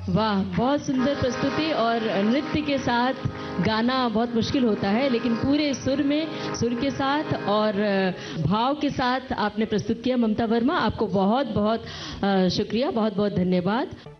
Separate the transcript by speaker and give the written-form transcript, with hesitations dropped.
Speaker 1: वाह, बहुत सुंदर प्रस्तुति। और नृत्य के साथ गाना बहुत मुश्किल होता है, लेकिन पूरे सुर में, सुर के साथ और भाव के साथ आपने प्रस्तुत किया। ममता वर्मा, आपको बहुत बहुत शुक्रिया, बहुत बहुत धन्यवाद।